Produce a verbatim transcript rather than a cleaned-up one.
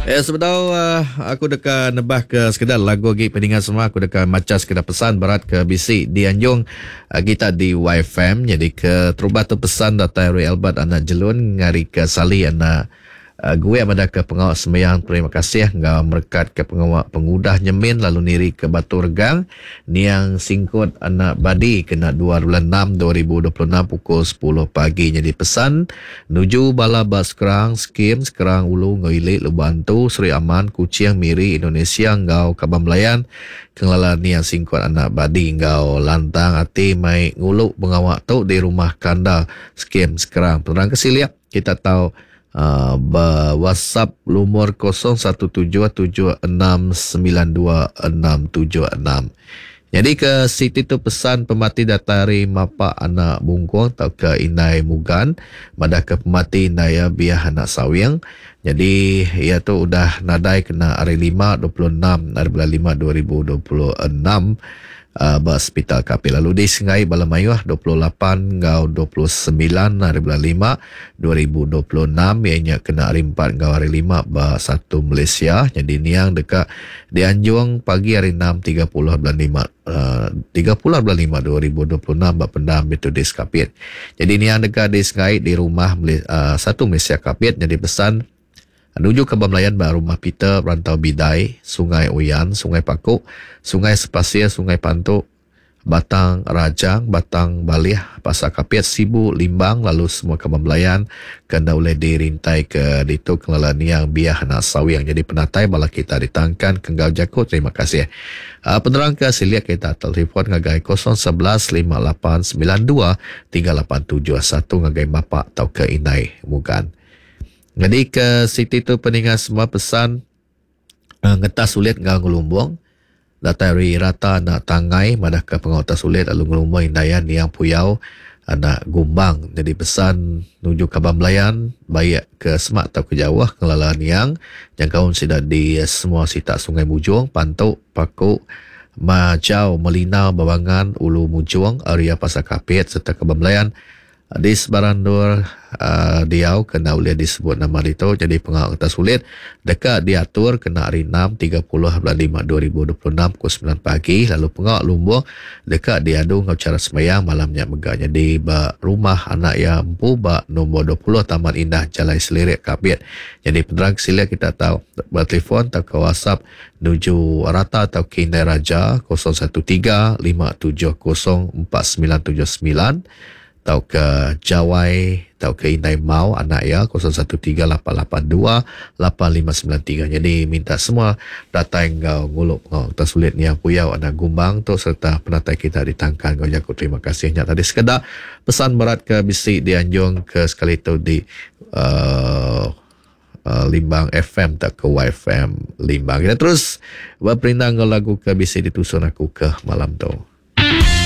Eh sebentar uh, aku dekat nebah ke sekedar lagu lagi pendengar semua, aku dekat macam sekedar pesan berat ke bisik di Anjung uh, kita di Y F M. Jadi ke terubat tu pesan data Roy Albert anak jelun ngari ke Sali anak uh, gue ada ke pengawal sembahyang. Terima kasih ngau merekat ke pengawal pengudah nyemin lalu niri ke Batu Regang niang singkut anak badi kena dua bulan enam dua ribu dua puluh enam pukul sepuluh pagi. Jadi pesan nuju bala bas kerang skim sekerang ulu ngoilik lebantu Seri Aman Kucing Miri Indonesia ngau Kabam Melayan kenglala niang singkut anak badi ngau lantang ati mai nguluk pengawak tu di rumah kanda skim sekerang penerang kesiliak kita tahu. Uh, WhatsApp lumur kosong satu tujuh tujuh enam sembilan dua enam tujuh enam. Jadi ke Siti tu pesan pemati datari mapa anak bungkung atau ke Inai Mugan madah ke pemati Inai biah anak sawiang. Jadi ia tu udah nadai kena hari lima dua puluh enam hari bulan lima dua ribu dua puluh enam. Uh, hospital Kapil lalu di Sengai Balamayuh dua puluh lapan ngau dua puluh sembilan hari bulan lima dua ribu dua puluh enam ianya kena hari empat ngau hari lima ba satu Malaysia. Jadi niang dekat di Anjung pagi hari enam tiga puluh bulan lima uh, tiga puluh bulan lima dua ribu dua puluh enam ba pendam Metodis Kapit. Jadi niang dekat di Sengai di rumah uh, satu Malaysia Kapit. Jadi pesan menuju ke Bamlayan baru rumah Peter, Rantau Bidai, Sungai Uyan, Sungai Pakuk, Sungai Sepasir, Sungai Pantuk, Batang Rajang, Batang Balih, Pasar Kapit, Sibu, Limbang, lalu semua ke Bamlayan, kena boleh dirintai ke ditu kelala niang biah nak sawiang. Jadi penatai bala kita ditangkan kenggau jakut. Terima kasih. Uh, penerang ke siliak kita telefon ngagai kosong sebelas lima lapan sembilan dua tiga lapan tujuh satu ngagai Mapak atau ke Inai Mugan. Jadi ke Siti tu peningat semua pesan uh, ngetas sulit ngau ngelumbung datari rata nak tangai madah ke pengawal sulit lalu ngelumbung indayan yang puyau anak gumbang. Jadi pesan nuju ke Bamlayan baik ke Semak atau ke Jawa kelala niang yang kaum sudah di semua sita Sungai Mujung, Pantuk, Pakuk, Majau, Melinau, Babangan, Ulu Mujung, area Pasar Kapit serta ke Bamlayan di Sebarandur uh, Diau kena boleh disebut nama itu. Jadi pengawal kertas sulit dekat diatur kena hari enam tiga puluh bulan lima dua ribu dua puluh enam pukul sembilan pagi. Lalu pengawal lumbung dekat diadu ngau cara semayang malamnya megah. Jadi ba rumah anak yang empu ba nombor dua puluh Taman Indah Jalan Selirik Kapit. Jadi penerang sila kita tahu bertelefon atau ke WhatsApp nuju rata atau ke Indai Raja kosong satu tiga lima tujuh kosong empat sembilan tujuh sembilan atau ke Jawai atau ke Inai Mau anak ya kosong satu tiga lapan lapan dua lapan lima sembilan tiga. Jadi minta semua data yang kau nguluk kau tersulit ni yang puyau anak gumbang tu serta penatai kita ditangkan kau jakut. Terima kasihnya tadi sekedar pesan berat ke bisik di Anjung ke sekali tu di uh, uh, Limbang F M tak ke Y F M Limbang. Kita terus berperintah lagu ke bisik ditusun aku ke malam tu.